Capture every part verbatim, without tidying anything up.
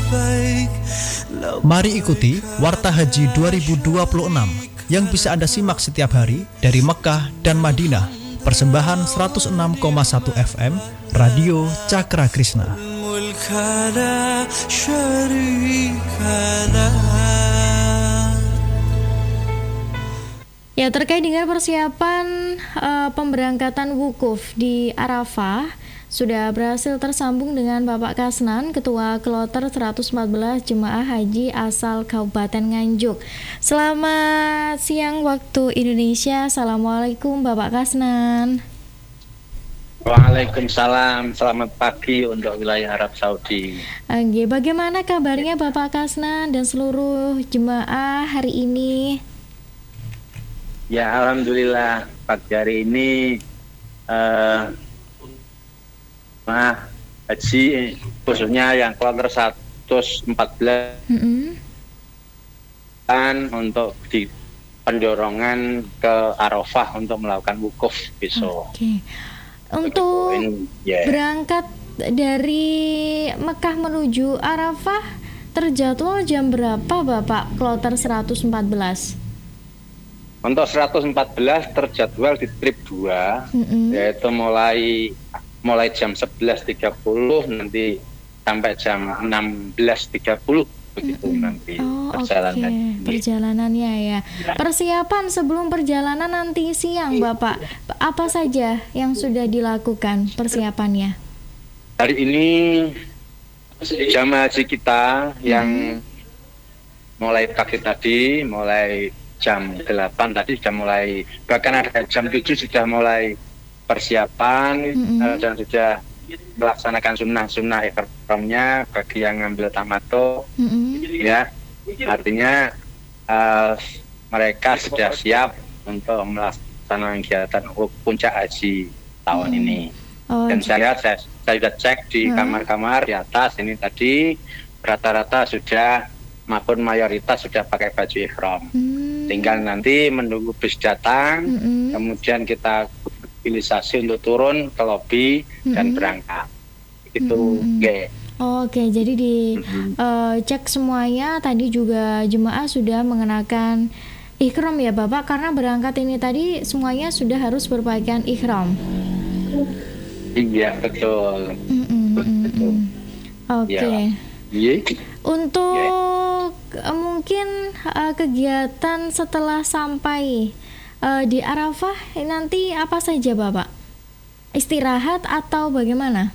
Mari ikuti Warta Haji dua ribu dua puluh enam yang bisa Anda simak setiap hari dari Mekah dan Madinah. Persembahan seratus enam koma satu F M Radio Cakra Krishna. Ya, terkait dengan persiapan uh, pemberangkatan wukuf di Arafah, sudah berhasil tersambung dengan Bapak Kasnan, Ketua Kloter seratus empat belas Jemaah Haji asal Kabupaten Nganjuk. Selamat siang waktu Indonesia. Assalamualaikum Bapak Kasnan. Waalaikumsalam. Selamat pagi untuk wilayah Arab Saudi. Oke, bagaimana kabarnya Bapak Kasnan dan seluruh jemaah hari ini? Ya, alhamdulillah pagi hari ini uh, Nah, haji khususnya yang kloter seratus empat belas mm-hmm. kan untuk di pendorongan ke Arafah untuk melakukan wukuf besok. Oke. Okay. Untuk yeah. berangkat dari Mekah menuju Arafah terjadwal jam berapa Bapak kloter seratus empat belas? Untuk seratus empat belas terjadwal di trip dua, mm-hmm. yaitu mulai mulai jam sebelas tiga puluh nanti sampai jam enam belas tiga puluh begitu mm-hmm. nanti oh, perjalanan okay. perjalanannya ya. Persiapan sebelum perjalanan nanti siang Bapak, apa saja yang sudah dilakukan persiapannya? Hari ini jamaah haji kita mm-hmm. yang mulai pagi tadi, mulai jam delapan tadi sudah mulai, bahkan ada jam tujuh sudah mulai persiapan mm-hmm. uh, dan sudah melaksanakan sunnah-sunnah ihramnya bagi yang ngambil tamato, mm-hmm. ya artinya uh, mereka sudah siap untuk melaksanakan kegiatan puncak haji tahun mm-hmm. ini. Oh, dan saya, saya saya sudah cek di mm-hmm. kamar-kamar di atas ini tadi rata-rata sudah maupun mayoritas sudah pakai baju ihram. Mm-hmm. Tinggal nanti menunggu bis datang, mm-hmm. kemudian kita mobilisasi untuk turun ke lobi mm-hmm. dan berangkat. Itu mm-hmm. okay. Oke, jadi di mm-hmm. uh, cek semuanya tadi juga jemaah sudah mengenakan ihram ya Bapak, karena berangkat ini tadi semuanya sudah harus berpakaian ihram. Iya, betul. Mm-hmm. betul. Oke. Okay. Ya. Untuk yeah. mungkin uh, kegiatan setelah sampai Uh, di Arafah nanti apa saja Bapak? Istirahat atau bagaimana?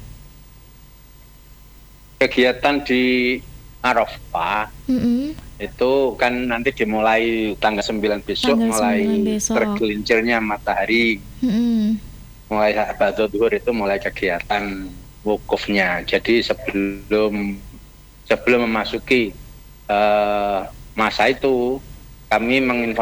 Kegiatan di Arafah mm-hmm. itu kan nanti dimulai tanggal sembilan besok, tanggal mulai besok. Tergelincirnya matahari, mm-hmm. mulai saat zuhur itu mulai kegiatan wukufnya. Jadi sebelum sebelum memasuki uh, masa itu kami menginformasikan